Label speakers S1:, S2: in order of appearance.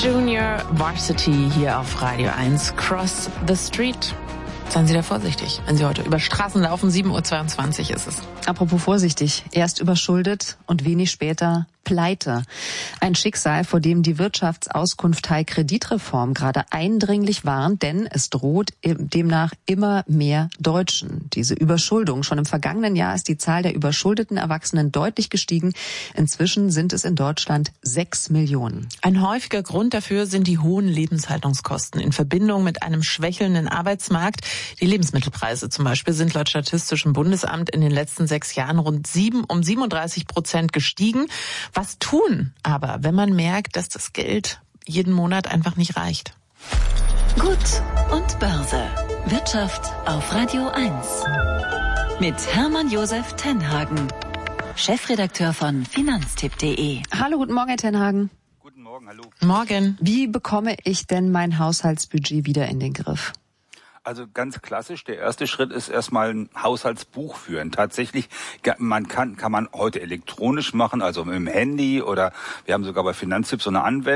S1: Junior Varsity hier auf Radio 1. Cross the Street. Seien Sie da vorsichtig, wenn Sie heute über Straßen laufen. 7:22 Uhr ist es.
S2: Apropos vorsichtig. Erst überschuldet und wenig später Pleite. Ein Schicksal, vor dem die Wirtschaftsauskunftei Kreditreform gerade eindringlich warnt, denn es droht demnach immer mehr Deutschen. Diese Überschuldung. Schon im vergangenen Jahr ist die Zahl der überschuldeten Erwachsenen deutlich gestiegen. Inzwischen sind es in Deutschland 6 Millionen.
S1: Ein häufiger Grund dafür sind die hohen Lebenshaltungskosten in Verbindung mit einem schwächelnden Arbeitsmarkt. Die Lebensmittelpreise zum Beispiel sind laut Statistischem Bundesamt in den letzten 6 Jahren rund 37% gestiegen. Was tun aber, wenn man merkt, dass das Geld jeden Monat einfach nicht reicht?
S3: Gut und Börse. Wirtschaft auf Radio 1. Mit Hermann Josef Tenhagen, Chefredakteur von Finanztipp.de.
S2: Hallo, guten Morgen, Herr Tenhagen.
S4: Guten Morgen, hallo.
S1: Morgen.
S2: Wie bekomme ich denn mein Haushaltsbudget wieder in den Griff?
S4: Also ganz klassisch, der erste Schritt ist erstmal ein Haushaltsbuch führen. Tatsächlich, kann man heute elektronisch machen, also mit dem Handy, oder wir haben sogar bei Finanztipp so eine Anwendung.